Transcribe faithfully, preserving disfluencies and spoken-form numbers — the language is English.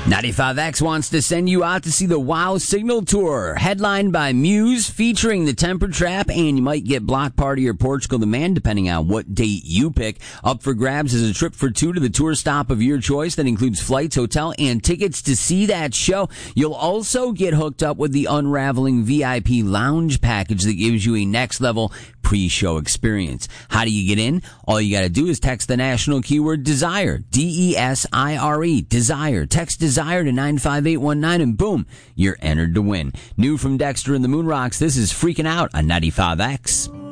ninety-five X wants to send you out to see the Wow Signal Tour, headlined by Muse, featuring the Temper Trap, and you might get Block Party or Portugal the Man, depending on what date you pick. Up for grabs is a trip for two to the tour stop of your choice that includes flights, hotel, and tickets to see that show. You'll also get hooked up with the Unraveling V I P Lounge package that gives you a next-level pre-show experience. How do you get in? All you gotta do is text the national keyword DESIRE, D E S I R E, DESIRE. Text DESIRE to nine five eight one nine and boom, you're entered to win. New from Dexter and the Moonrocks, this is Freaking Out on ninety-five X.